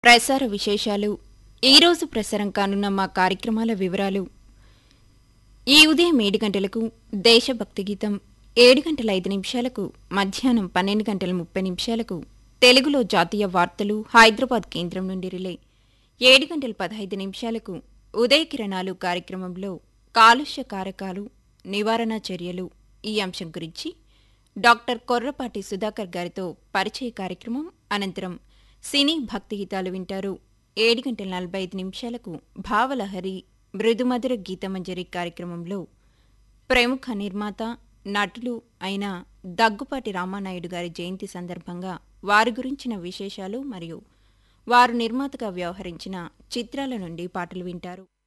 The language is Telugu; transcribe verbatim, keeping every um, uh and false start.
ప్రసార విశేషాలు ఈరోజు ప్రసారం కానున్న మా కార్యక్రమాల వివరాలు. ఈ ఉదయం ఏడు గంటలకు దేశభక్తి గీతం, ఏడు గంటల ఐదు నిమిషాలకు మధ్యాహ్నం పన్నెండు గంటల ముప్పై నిమిషాలకు తెలుగులో జాతీయ వార్తలు హైదరాబాద్ కేంద్రం నుండి రిలే, ఏడు గంటల పదహైదు నిమిషాలకు ఉదయ కిరణాలు కార్యక్రమంలో కాలుష్య కారకాలు, నివారణ చర్యలు ఈ అంశం గురించి డాక్టర్ కొర్రపాటి సుధాకర్ గారితో పరిచయ కార్యక్రమం, అనంతరం సినీ భక్తి గీతాలు వింటారు. ఏడు గంటల నలభై ఐదు నిమిషాలకు భావలహరి మృదుమధుర గీతమంజరి కార్యక్రమంలో ప్రముఖ నిర్మాత, నటులు అయిన దగ్గుపాటి రామానాయుడు గారి జయంతి సందర్భంగా వారి గురించిన విశేషాలు మరియు వారు నిర్మాతగా వ్యవహరించిన చిత్రాల నుండి పాటలు వింటారు.